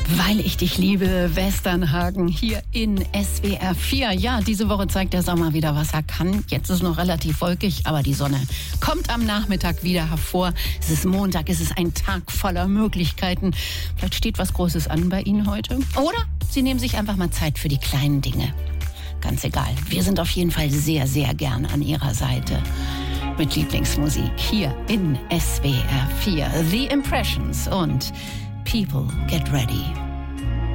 Weil ich dich liebe, Westernhagen hier in SWR 4. Ja, diese Woche zeigt der Sommer wieder, was er kann. Jetzt ist es noch relativ wolkig, aber die Sonne kommt am Nachmittag wieder hervor. Es ist Montag, es ist ein Tag voller Möglichkeiten. Vielleicht steht was Großes an bei Ihnen heute. Oder Sie nehmen sich einfach mal Zeit für die kleinen Dinge. Ganz egal. Wir sind auf jeden Fall sehr, sehr gern an Ihrer Seite. Mit Lieblingsmusik hier in SWR 4. The Impressions und People Get Ready.